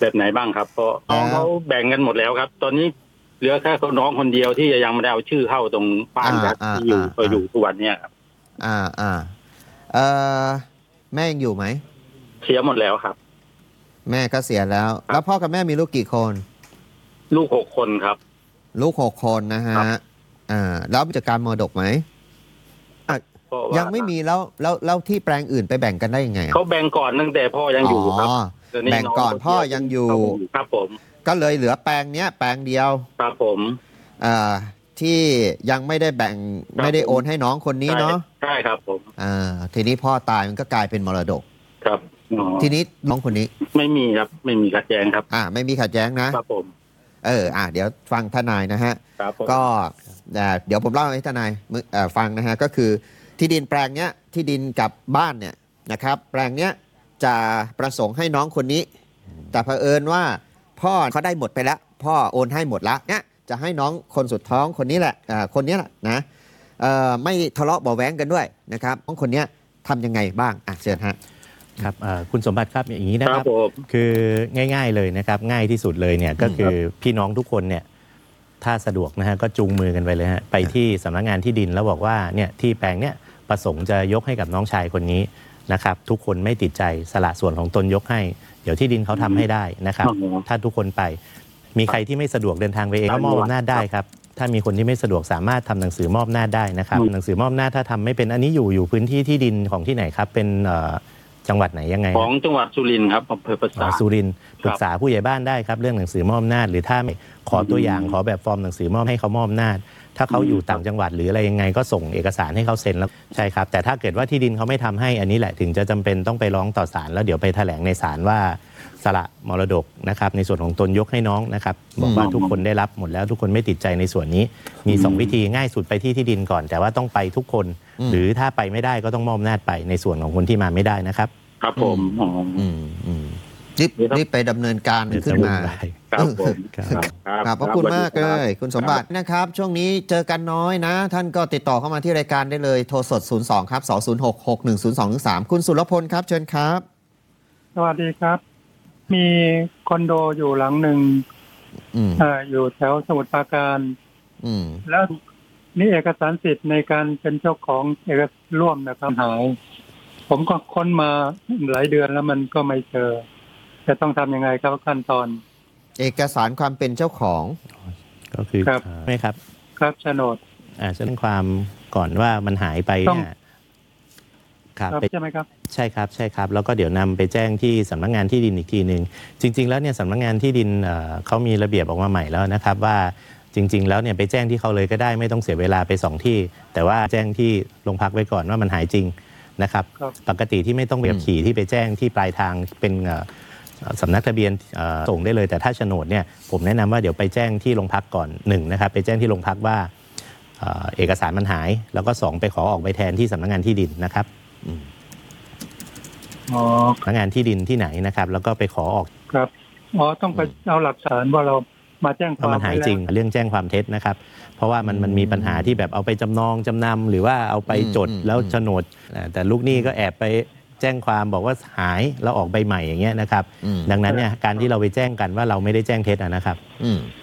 แบบไหนบ้างครับเพราะน้องเขาแบ่งกันหมดแล้วครับตอนนี้เหลือแค่น้องคนเดียวที่ยังไม่ได้เอาชื่อเข้าตรงบ้านครับที่อยู่ทุกวันเนี่ยครับแม่ยังอยู่ไหมเสียหมดแล้วครับแม่ก็เสียแล้วแล้วพ่อกับแม่มีลูกกี่คนลูก6 คนครับลูก6 คนนะฮะแล้วจัดการมรดกไหมยังไม่มีแล้วที่แปลงอื่นไปแบ่งกันได้ยังไงเขาแบ่งก่อนตั้งแต่พ่อยังอยู่ครับแบ่งก่อนพ่อยังอยู่ครับผมก็เลยเหลือแปลงเนี้ยแปลงเดียวครับผมที่ยังไม่ได้แบ่งไม่ได้โอนให้น้องคนนี้เนาะใช่ครับผมทีนี้พ่อตายมันก็กลายเป็นมรดกครับทีนี้น้องคนนี้ไม่มีครับไม่มีขัดแย้งครับไม่มีขัดแย้งนะครับผมเดี๋ยวฟังทนายนะฮะก็เดี๋ยวผมเล่าให้ทนายฟังนะฮะก็คือที่ดินแปลงเนี้ยที่ดินกับบ้านเนี่ยนะครับแปลงเนี้ยจะประสงค์ให้น้องคนนี้แต่เผอิญว่าพ่อเขาได้หมดไปแล้วพ่อโอนให้หมดแล้วเนี่ยจะให้น้องคนสุดท้องคนนี้แหละคนนี้แหละนะไม่ทะเลาะเบาะแว้งกันด้วยนะครับน้องคนนี้ทำยังไงบ้างเชิญฮะครับคุณสมบัติครับอย่างนี้นะครับคือง่ายๆเลยนะครับง่ายที่สุดเลยเนี่ยก็คือพี่น้องทุกคนเนี่ยถ้าสะดวกนะฮะก็จูงมือกันไปเลยฮะไปที่สำนักงานที่ดินแล้วบอกว่าเนี่ยที่แปลงเนี่ยประสงค์จะยกให้กับน้องชายคนนี้นะครับทุกคนไม่ติดใจสละส่วนของตนยกให้เดี๋ยวที่ดินเขาทำให้ได้นะครับถ้าทุกคนไปมีใครที่ไม่สะดวกเดินทางไปเองก็มอบอำนาจได้ครับถ้ามีคนที่ไม่สะดวกสามารถทำหนังสือมอบอำนาจได้นะครับหนังสือมอบอำนาจถ้าทำไม่เป็นอันนี้อยู่พื้นที่ที่ดินของที่ไหนครับเป็นจังหวัดไหนยังไงของจังหวัดสุรินทร์ครับอำเภอปราสาทสุรินทร์ปรึกษาผู้ใหญ่บ้านได้ครับเรื่องหนังสือมอบอำนาจหรือถ้าขอตัวอย่างขอแบบฟอร์มหนังสือมอบให้เขามอบอำนาจถ้าเขาอยู่ต่างจังหวัดหรืออะไรยังไงก็ส่งเอกสารให้เขาเซ็นแล้วใช่ครับแต่ถ้าเกิดว่าที่ดินเขาไม่ทำให้อันนี้แหละถึงจะจำเป็นต้องไปร้องต่อศาลแล้วเดี๋ยวไปแถลงในศาลว่าสละมรดกนะครับในส่วนของตนยกให้น้องนะครับบอกว่าทุกคนได้รับหมดแล้วทุกคนไม่ติดใจในส่วนนี้มี2วิธีง่ายสุดไปที่ดินก่อนแต่ว่าต้องไปทุกคนหรือถ้าไปไม่ได้ก็ต้องมอบอำนาจไปในส่วนของคนที่มาไม่ได้นะครับครับผมรีบไปดำเนินการขึ้นมาครับผมขอบคุณมากเลยคุณสมบัตินะครับช่วงนี้เจอกันน้อยนะท่านก็ติดต่อเข้ามาที่รายการได้เลยโทรสด02ครับ2066102-3คุณสุรพลครับเชิญครับสวัสดีครับมีคอนโดอยู่หลังหนึ่งอยู่แถวสมุทรปราการแล้วนี่เอกสารสิทธิ์ในการเป็นเจ้าของเอกสารร่วมนะครับหายผมก็ค้นมาหลายเดือนแล้วมันก็ไม่เจอจะต้องทำยังไงครับขั้นตอนเอกสารความเป็นเจ้าของก็คือไหมครับครับโฉนดแจ้งความก่อนว่ามันหายไปเนี่ยครับใช่ไหมครับใช่ครับใช่ครับแล้วก็เดี๋ยวนำไปแจ้งที่สำนักงานที่ดินอีกทีนึงจริงๆแล้วเนี่ยสำนักงานที่ดินเขามีระเบียบออกมาใหม่แล้วนะครับว่าจริงๆแล้วเนี่ยไปแจ้งที่เขาเลยก็ได้ไม่ต้องเสียเวลาไป2ที่แต่ว่าแจ้งที่โรงพักไว้ก่อนว่ามันหายจริงนะครับปกติที่ไม่ต้องแบบขี่ที่ไปแจ้งที่ปลายทางเป็นสำนักทะเบียนส่งได้เลยแต่ถ้าโฉนดเนี่ยผมแนะนำว่าเดี๋ยวไปแจ้งที่โรงพักก่อน1นะครับไปแจ้งที่โรงพักว่าเอกสารมันหายแล้วก็2ไปขอออกใบแทนที่สำนักงานที่ดินนะครับสำนักงานที่ดินที่ไหนนะครับแล้วก็ไปขอออกครับต้องไปเอาหลักฐานว่าเรามาแจ้งความมันหายจริงเรื่องแจ้งความเท็จนะครับเพราะว่ามันมีปัญหาที่แบบเอาไปจำนองจำนำหรือว่าเอาไปจดแล้วโฉนดแต่ลูกหนี้ก็แอบไปแจ้งความบอกว่าหายแล้วออกใบใหม่อย่างเงี้ยนะครับดังนั้นเนี่ยการที่เราไปแจ้งกันว่าเราไม่ได้แจ้งเท็จนะครับ